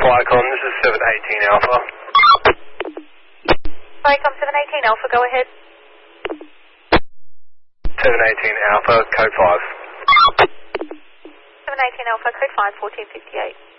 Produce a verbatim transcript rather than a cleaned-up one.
Flycom, this is seven eighteen Alpha. Flycom seven eighteen Alpha, go ahead. seven eighteen Alpha, code five. seven eighteen Alpha, code five, fourteen fifty-eight.